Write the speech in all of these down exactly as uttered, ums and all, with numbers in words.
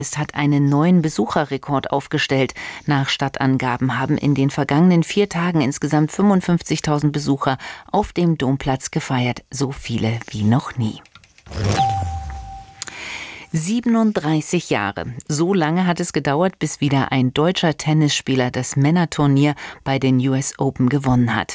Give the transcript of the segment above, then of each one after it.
hat einen neuen Besucherrekord aufgestellt. Nach Stadtangaben haben in den vergangenen vier Tagen insgesamt fünfundfünfzigtausend Besucher auf dem Domplatz gefeiert. So viele wie noch nie. siebenunddreißig Jahre. So lange hat es gedauert, bis wieder ein deutscher Tennisspieler das Männerturnier bei den U S Open gewonnen hat.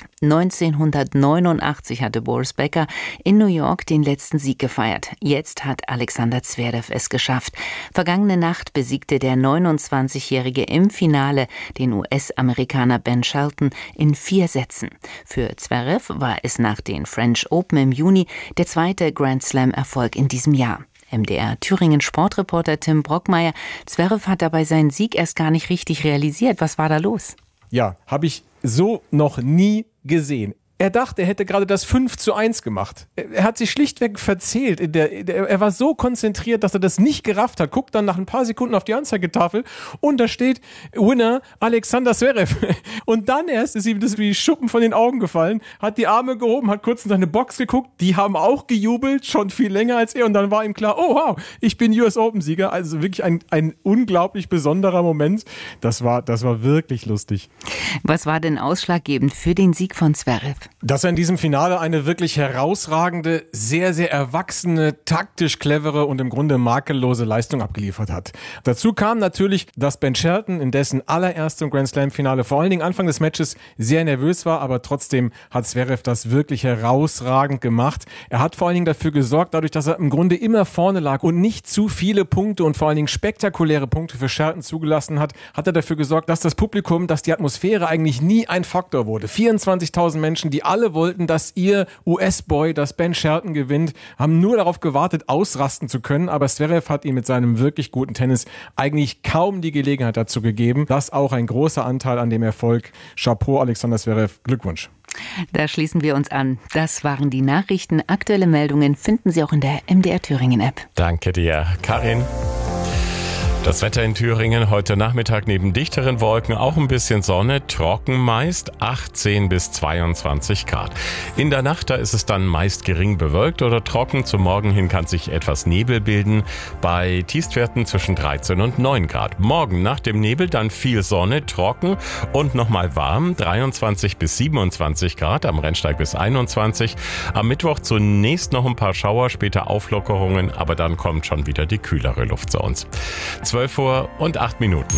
neunzehnhundertneunundachtzig hatte Boris Becker in New York den letzten Sieg gefeiert. Jetzt hat Alexander Zverev es geschafft. Vergangene Nacht besiegte der neunundzwanzigjährige im Finale den U S-Amerikaner Ben Shelton in vier Sätzen. Für Zverev war es nach den French Open im Juni der zweite Grand Slam-Erfolg in diesem Jahr. M D R Thüringen Sportreporter Tim Brockmeier. Zverev hat dabei seinen Sieg erst gar nicht richtig realisiert. Was war da los? Ja, habe ich so noch nie gesehen. Er dachte, er hätte gerade das fünf zu eins gemacht. Er hat sich schlichtweg verzählt. In der, in der, er war so konzentriert, dass er das nicht gerafft hat. Guckt dann nach ein paar Sekunden auf die Anzeigetafel und da steht Winner Alexander Zverev. Und dann erst ist ihm das wie Schuppen von den Augen gefallen, hat die Arme gehoben, hat kurz in seine Box geguckt. Die haben auch gejubelt, schon viel länger als er. Und dann war ihm klar, oh wow, ich bin U S Open-Sieger. Also wirklich ein, ein unglaublich besonderer Moment. Das war, das war wirklich lustig. Was war denn ausschlaggebend für den Sieg von Zverev? Dass er in diesem Finale eine wirklich herausragende, sehr, sehr erwachsene, taktisch clevere und im Grunde makellose Leistung abgeliefert hat. Dazu kam natürlich, dass Ben Shelton in dessen allererstem Grand Slam-Finale vor allen Dingen Anfang des Matches sehr nervös war, aber trotzdem hat Zverev das wirklich herausragend gemacht. Er hat vor allen Dingen dafür gesorgt, dadurch, dass er im Grunde immer vorne lag und nicht zu viele Punkte und vor allen Dingen spektakuläre Punkte für Shelton zugelassen hat, hat er dafür gesorgt, dass das Publikum, dass die Atmosphäre eigentlich nie ein Faktor wurde. vierundzwanzigtausend Menschen, die alle wollten, dass ihr U S-Boy, dass Ben Shelton gewinnt, haben nur darauf gewartet, ausrasten zu können, aber Zverev hat ihm mit seinem wirklich guten Tennis eigentlich kaum die Gelegenheit dazu gegeben. Das auch ein großer Anteil an dem Erfolg. Chapeau, Alexander Zverev, Glückwunsch. Da schließen wir uns an. Das waren die Nachrichten. Aktuelle Meldungen finden Sie auch in der M D R Thüringen App. Danke dir, Karin. Das Wetter in Thüringen heute Nachmittag neben dichteren Wolken auch ein bisschen Sonne, trocken meist, achtzehn bis zweiundzwanzig Grad. In der Nacht, da ist es dann meist gering bewölkt oder trocken. Zum Morgen hin kann sich etwas Nebel bilden, bei Tiefstwerten zwischen dreizehn und neun Grad. Morgen nach dem Nebel dann viel Sonne, trocken und nochmal warm, dreiundzwanzig bis siebenundzwanzig Grad, am Rennsteig bis einundzwanzig. Am Mittwoch zunächst noch ein paar Schauer, später Auflockerungen, aber dann kommt schon wieder die kühlere Luft zu uns. zwölf Uhr und acht Minuten.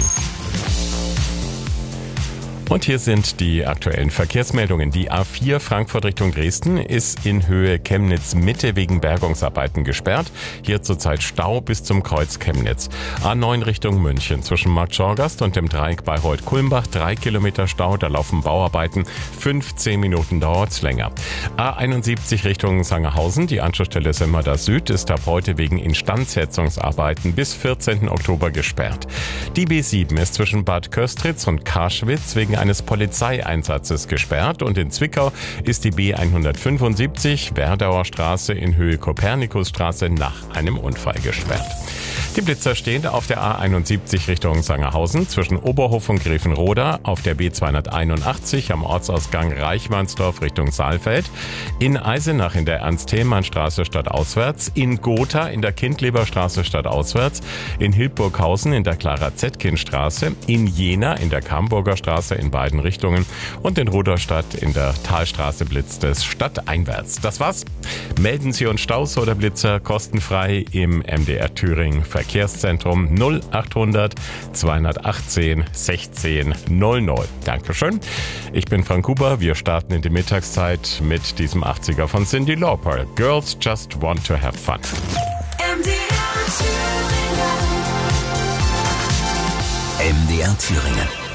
Und hier sind die aktuellen Verkehrsmeldungen. Die A vier Frankfurt Richtung Dresden ist in Höhe Chemnitz Mitte wegen Bergungsarbeiten gesperrt. Hier zurzeit Stau bis zum Kreuz Chemnitz. A neun Richtung München zwischen Markt Schorgast und dem Dreieck Bayreuth-Kulmbach. Drei Kilometer Stau, da laufen Bauarbeiten. fünfzehn Minuten dauert's länger. A einundsiebzig Richtung Sangerhausen. Die Anschlussstelle Semmada Süd ist ab heute wegen Instandsetzungsarbeiten bis vierzehnten Oktober gesperrt. Die B sieben ist zwischen Bad Köstritz und Karschwitz wegen eines Polizeieinsatzes gesperrt und in Zwickau ist die B hundertfünfundsiebzig Werdauer Straße in Höhe Kopernikusstraße nach einem Unfall gesperrt. Die Blitzer stehen auf der A einundsiebzig Richtung Sangerhausen zwischen Oberhof und Grevenroda, auf der B zweihunderteinundachtzig am Ortsausgang Reichmannsdorf Richtung Saalfeld, in Eisenach in der Ernst-Thälmann-Straße stadtauswärts, in Gotha in der Kindleberstraße stadtauswärts, in Hildburghausen in der Clara-Zetkin-Straße, in Jena in der Kamburger Straße in beiden Richtungen und in Rudolstadt in der Talstraße blitzt es stadteinwärts. Das war's. Melden Sie uns Staus oder Blitzer kostenfrei im M D R Thüringen Verkehrszentrum null achthundert zweihundertachtzehn sechzehn null null. Dankeschön. Ich bin Frank Huber. Wir starten in die Mittagszeit mit diesem achtziger von Cyndi Lauper. Girls Just Want to Have Fun. M D R Thüringen. M D R Thüringen.